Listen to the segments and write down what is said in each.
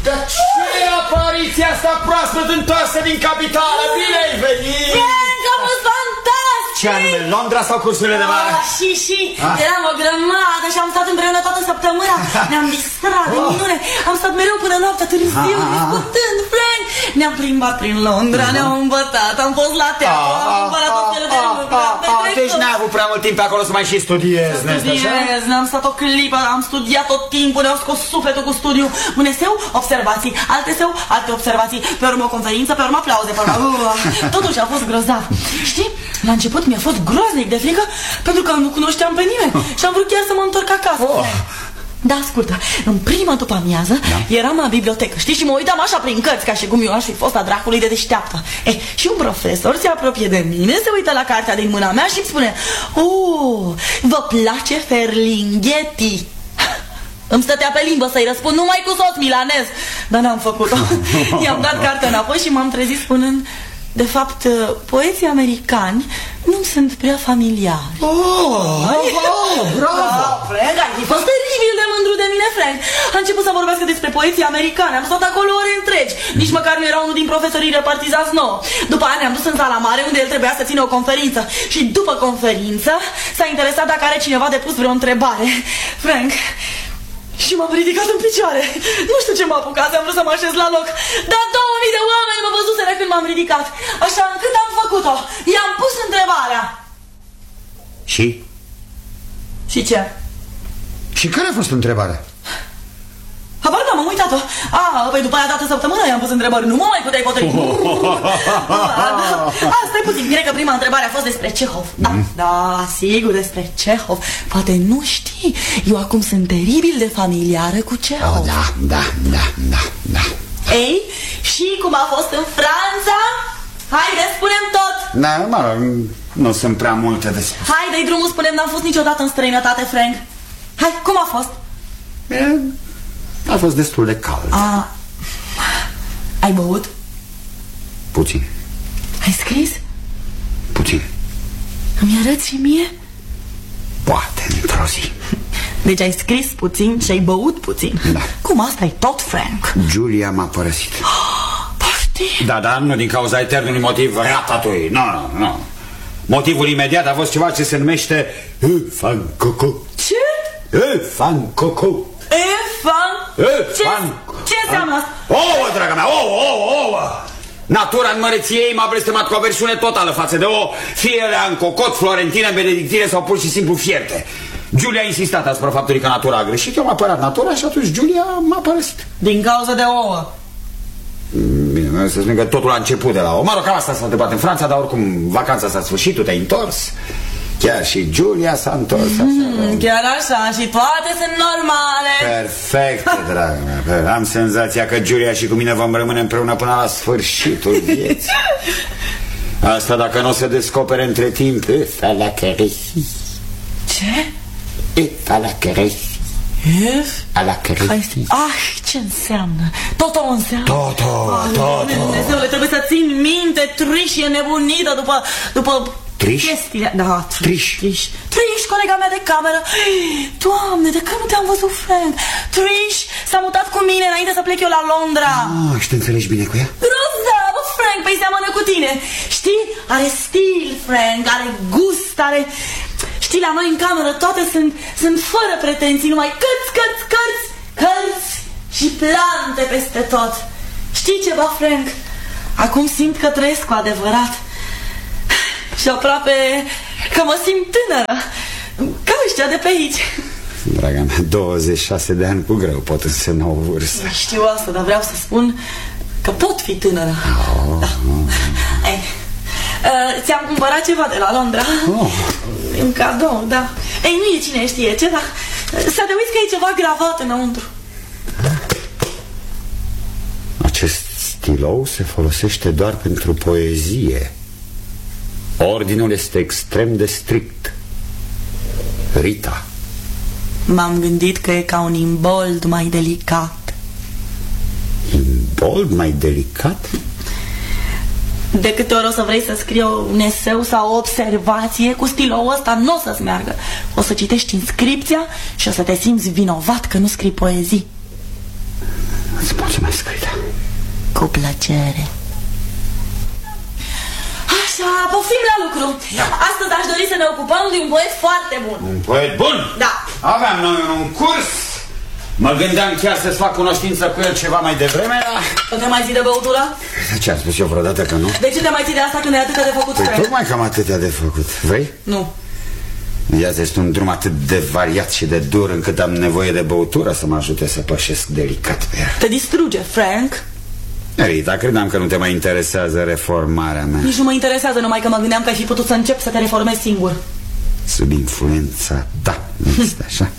Dar ce apariția asta proaspăt întoarsă din capitală? Bine ai venit! Frank, a fost fantastic! Ce anume, Londra sau cursurile de vară? Și eram o grămadă și am stat împreună toată săptămâna. Ne-am distrat de minune. Am stat mereu până noaptea târziu, discutând, Frank. Ne-am plimbat prin Londra, ne-am îmbătat, am fost la teatru, am cumpărat tot felul de lucruri. Deci n-ai avut prea mult timp pe acolo să mai și studiezi, n-am stat o clipă, am studiat tot timpul, ne-au scos sufletul cu studiu. Un eseu, observații, alt eseu, alte observații, pe urmă o conferință, pe urmă aplauze, pe urmă... Totuși a fost grozav. Știi, la început mi-a fost groaznic de frică pentru că nu cunoșteam pe nimeni și am vrut chiar să mă întorc acasă. Da, ascultă, în prima după amiază eram la bibliotecă, știi, și mă uitam așa prin cărți ca și cum eu aș fi fost a dracului de deșteaptă. Și un profesor se apropie de mine, se uită la cartea din mâna mea și îmi spune: vă place Ferlinghetti? Îmi stătea pe limbă să-i răspund numai cu sos milanez, dar n-am făcut-o. I-am dat cartea înapoi și m-am trezit spunând: de fapt, poeții americani nu sunt prea familiari. Bravo! Frank, ai fost teribil de mândru de mine, Frank. A început să vorbească despre poeții americani. Am stat acolo ore întregi. Nici măcar nu era unul din profesorii repartizați nouă. După aia ne-am dus în sala mare, unde el trebuia să țină o conferință. Și după conferință s-a interesat dacă are cineva de pus vreo întrebare. Frank... Și m-am ridicat în picioare. Nu știu ce m-a apucat, am vrut să mă așez la loc. Dar 2000 de oameni mă văzuseră când m-am ridicat. Așa încât am făcut-o. I-am pus întrebarea. Și? Și ce? Și care a fost întrebarea? Habar n-am uitat-o. Păi după aia dată săptămână i-am pus întrebări. Nu mă mai puteai potrivi. Stai puțin, bine că prima întrebare a fost despre Cehov. Da, sigur, despre Cehov. Poate nu știi, eu acum sunt teribil de familiară cu Cehov. Da. Ei, și cum a fost în Franța? Haide, spunem tot. Nu sunt prea multe de spus. Hai, dă-i drumul, spunem, n-am fost niciodată în străinătate, Frank. Hai, cum a fost? A fost destul de cald. Ai băut? Puțin. Ai scris? Puțin. Îmi arăți și mie? Poate într-o zi. Deci ai scris puțin și ai băut puțin. Da. Cum asta e tot, Frank? Giulia m-a părăsit. Poftim. Da, nu din cauza eternului motiv ratatouille. Nu. Motivul imediat a fost ceva ce se numește Fancoco. Ce? Fancoco. Ce înseamnă asta? Ouă, draga mea, ouă. Natura în măreție ei m-a blestemat cu aversiune totală față de ouă, fie ele în cocot, florentine, benedictine sau pur și simplu fierte. Giulia a insistat asupra faptului că natura a greșit, eu m-am apărat natura și atunci Giulia m-a părăsit. Din cauza de ouă. Bine, să spun că totul a început de la ouă. Mă rog, cam asta s-a întâmplat în Franța, dar oricum vacanța s-a sfârșit, tu te-ai întors. Chiar și Giulia s-a întors așa. Chiar așa, și toate sunt normale. Perfect, dragă mea. Am senzația că Giulia și cu mine vom rămâne împreună până la sfârșitul vieții. Asta dacă nu o să descopere între timp. Ce? Ce înseamnă? Tot înseamnă. Tot. Dumnezeule, trebuie să țin minte. Trish e nebunită după chestiile. Da, Trish, colega mea de cameră. Doamne, de când nu te-am văzut, Frank? Trish s-a mutat cu mine înainte să plec eu la Londra. Și te înțelegi bine cu ea? Grozavă, Frank, păi seamănă cu tine. Știi, are stil, Frank, are gust, are... Știi, la noi în cameră toate sunt fără pretenții, numai cărți și plante peste tot. Știi ceva, Frank? Acum simt că trăiesc cu adevărat. Și aproape că mă simt tânără, ca ăștia de pe aici. Draga mea, 26 de ani cu greu pot însemna o vârstă. Știu asta, dar vreau să spun că pot fi tânără. Da. Ți-am cumpărat ceva de la Londra. Un cadou, da. Nu e cine știe ce, dar să te uiți că e ceva gravat înăuntru. Acest stilou se folosește doar pentru poezie. Ordinul este extrem de strict. Rita. M-am gândit că e ca un imbold mai delicat. Imbold mai delicat? De câte ori o să vrei să scrii un eseu sau o observație, cu stilul ăsta nu o să-ți meargă. O să citești inscripția și o să te simți vinovat că nu scrii poezii. Îți mulțumesc. Rita. Cu plăcere. Așa, poftim la lucru. Astăzi aș dori să ne ocupăm de un poet foarte bun. Un poet bun? Da. Aveam noi un curs. Mă gândeam chiar să-ți fac cunoștință cu el ceva mai devreme, dar... Nu te mai ții de băutură? Ce am spus eu vreodată că nu? De ce te mai ții de asta când ai atâta de făcut? Păi tocmai că am atâtea de făcut. Vrei? Nu. Viața este un drum atât de variat și de dur încât am nevoie de băutură să mă ajute să pășesc delicat pe ea. Te distruge, Frank. Rita, credeam că nu te mai interesează reformarea mea. Nici nu mă interesează, numai că mă gândeam că ai fi putut să încep să te reformezi singur. Sub influența ta, nu este așa?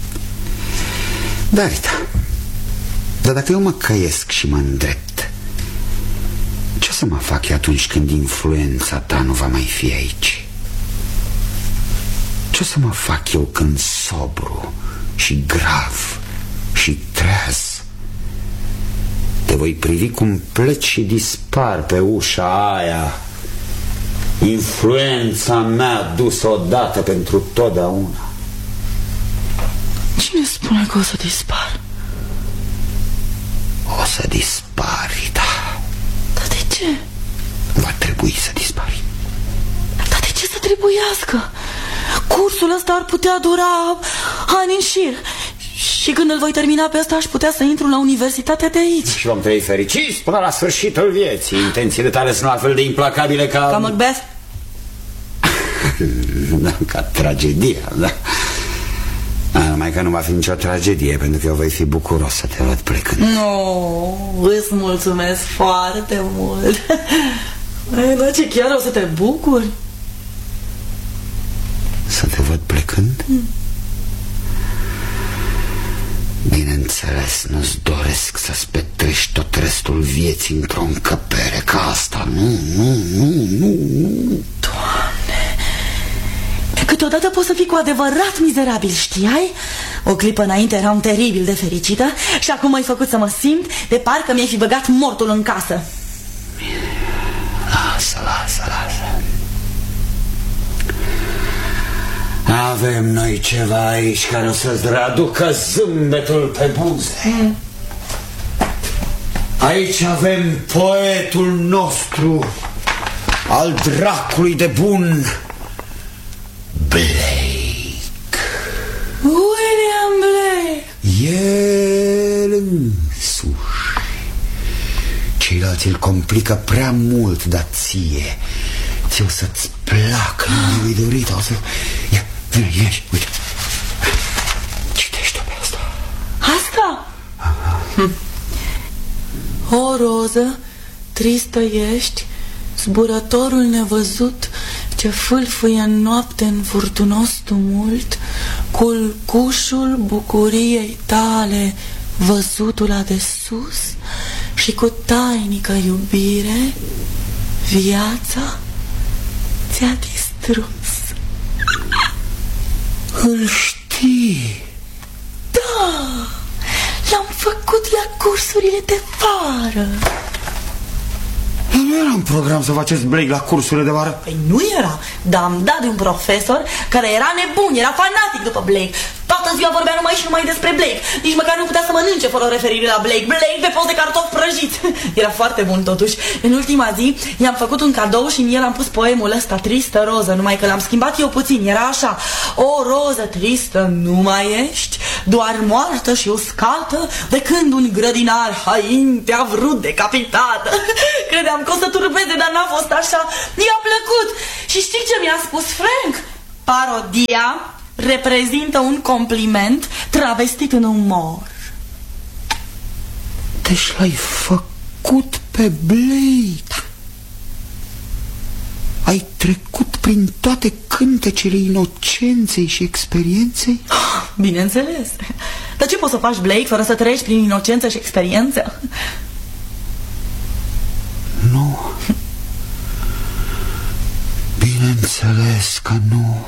Da, Rita, dar dacă eu mă căiesc și mă îndrept, ce o să mă fac eu atunci când influența ta nu va mai fi aici? Ce o să mă fac eu când sobru și grav și treaz te voi privi cum pleci și dispar pe ușa aia, influența mea dusă odată pentru totdeauna? Cine spune că o să dispar? O să dispari, da. Dar de ce? Va trebui să dispari. Dar de ce să trebuiască? Cursul ăsta ar putea dura ani în șir. Și când îl voi termina pe ăsta aș putea să intru la universitatea de aici. Și vom trăi fericiți până la sfârșitul vieții. Intențiile tale sunt la fel de implacabile ca... Ca Macbeth? Da, ca tragedia, da. Numai că nu va fi nicio tragedie, pentru că eu voi fi bucuros să te văd plecând. Îți mulțumesc foarte mult. Dar ce, chiar o să te bucuri? Să te văd plecând? Bineînțeles, nu-ți doresc să-ți petrești tot restul vieții într-o încăpere ca asta. Nu. Doamne, câteodată poți să fii cu adevărat mizerabil, știai? O clipă înainte eram teribil de fericită și acum m-ai făcut să mă simt de parcă mi-ai fi băgat mortul în casă. Lasă. Avem noi ceva aici care o să-ți readucă zâmbetul pe buze. Aici avem poetul nostru, al dracului de bun, Blake. William Blake. El însuși. Ceilalți îl complică prea mult, dar ție o să-ți placă individualitatea. O să... Ia, vine, uite. Citește-o pe asta. Asta? O roză, tristă ești, zburătorul nevăzut, ce fâlfâie în noapte în furtunos tumult, culcușul bucuriei tale, văzutul de sus, și cu tainică iubire viața ți-a distrus. Îl știi? Da, l-am făcut la cursurile de vară. Nu era în program să faceți Blake la cursurile de vară? Păi nu era, dar am dat de un profesor care era nebun, era fanatic după Blake. Toată ziua vorbea numai și numai despre Blake. Nici măcar nu putea să mănânce fără o referire la Blake. Blake pe post de cartofi prăjiți. Era foarte bun totuși. În ultima zi i-am făcut un cadou și în el am pus poemul ăsta, Tristă roză, numai că l-am schimbat eu puțin. Era așa: o roză tristă nu mai ești, doar moartă și uscată, de când un grădinar hain te-a vrut decapitată. Credeam că o să turbeze, dar n-a fost așa. I-a plăcut. Și știi ce mi-a spus Frank? Parodia reprezintă un compliment travestit în umor. Deci l-ai făcut pe Blake. Ai trecut prin toate cântecele inocenței și experienței? Bineînțeles. Dar ce poți să faci, Blake, fără să treci prin inocență și experiență? Nu. Bineînțeles că nu.